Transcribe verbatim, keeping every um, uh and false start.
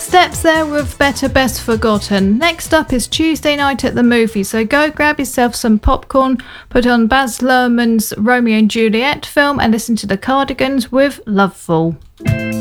Steps there with Better Best Forgotten. Next up is Tuesday Night at the Movies, so go grab yourself some popcorn, put on Baz Luhrmann's Romeo and Juliet film and listen to the Cardigans with Loveful.